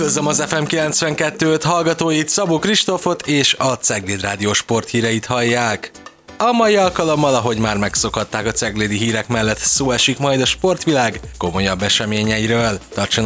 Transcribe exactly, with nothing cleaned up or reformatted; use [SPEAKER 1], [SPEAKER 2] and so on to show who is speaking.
[SPEAKER 1] Üdvözlöm az ef em kilencvenkettő öt hallgatóit, Szabó Kristófot és a Cegléd Rádió sporthíreit hallják. A mai alkalommal, ahogy már megszokhatták, a ceglédi hírek mellett szó esik majd a sportvilág komolyabb eseményeiről. Tartsanak